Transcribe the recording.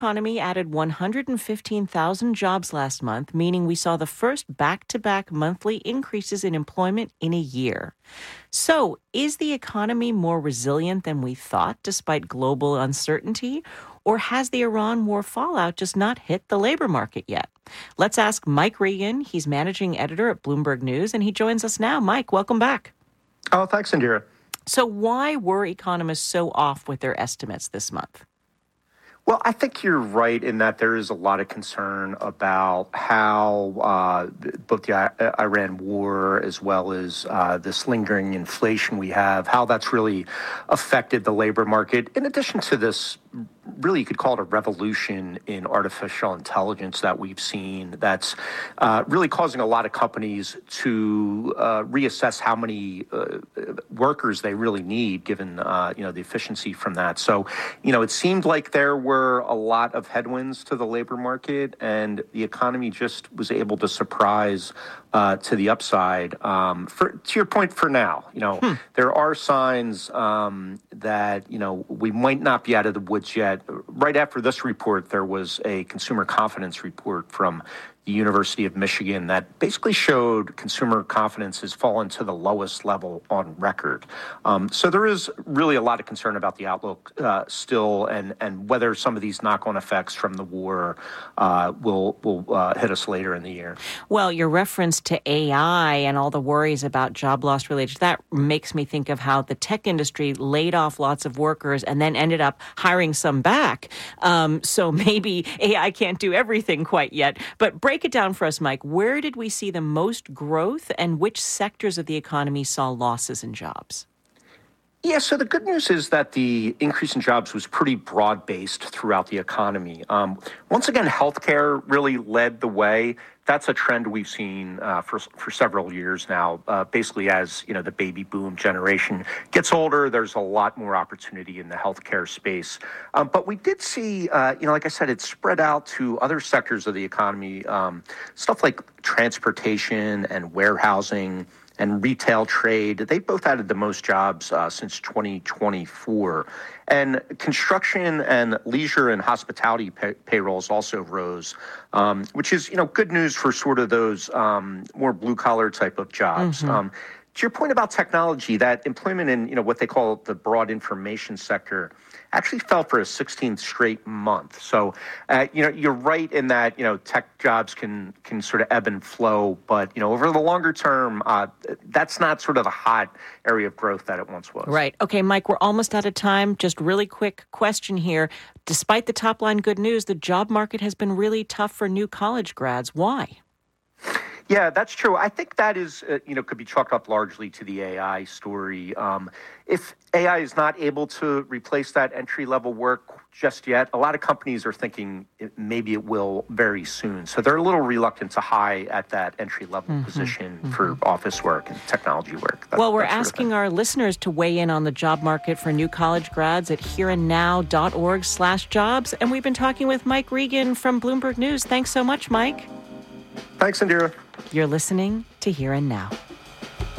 economy added 115,000 jobs last month, meaning we saw the first back-to-back monthly increases in employment in a year. So, is the economy more resilient than we thought despite global uncertainty? Or has the Iran war fallout just not hit the labor market yet? Let's ask Mike Regan. He's managing editor at Bloomberg News, and he joins us now. Mike, welcome back. Oh, thanks, Indira. So why were economists so off with their estimates this month? Well, I think you're right in that there is a lot of concern about how both the Iran war as well as this lingering inflation we have, how that's really affected the labor market. In addition to this, really you could call it a revolution in artificial intelligence that we've seen that's really causing a lot of companies to reassess how many workers they really need given the efficiency from that. So, it seemed like there were a lot of headwinds to the labor market, and the economy just was able to surprise to the upside. To your point, for now, there are signs that we might not be out of the woods yet. Right after this report, there was a consumer confidence report from the University of Michigan that basically showed consumer confidence has fallen to the lowest level on record. So there is really a lot of concern about the outlook still, and whether some of these knock-on effects from the war will hit us later in the year. Well, your reference to AI and all the worries about job loss related to that makes me think of how the tech industry laid off lots of workers and then ended up hiring some back. So maybe AI can't do everything quite yet, but break it down for us, Mike. Where did we see the most growth, and which sectors of the economy saw losses in jobs? Yeah, so the good news is that the increase in jobs was pretty broad-based throughout the economy. Once again, healthcare really led the way. That's a trend we've seen for several years now. Basically, as the baby boom generation gets older, there's a lot more opportunity in the healthcare space. But we did see, like I said, it spread out to other sectors of the economy, stuff like transportation and warehousing and retail trade. They both added the most jobs since 2024. And construction and leisure and hospitality payrolls also rose, which is, good news for sort of those more blue-collar type of jobs. Mm-hmm. To your point about technology, that employment in, what they call the broad information sector actually fell for a 16th straight month. So, you're right in that, tech jobs can sort of ebb and flow, but, over the longer term, that's not sort of the hot area of growth that it once was. Right. Okay, Mike, we're almost out of time. Just really quick question here. Despite the top line good news, the job market has been really tough for new college grads. Why? Yeah, that's true. I think that is, could be chalked up largely to the AI story. If AI is not able to replace that entry-level work just yet, a lot of companies are thinking maybe it will very soon. So they're a little reluctant to hire at that entry-level position for office work and technology work. Well, we're asking our listeners to weigh in on the job market for new college grads at hereandnow.org/jobs. And we've been talking with Mike Regan from Bloomberg News. Thanks so much, Mike. Thanks, Indira. You're listening to Here and Now.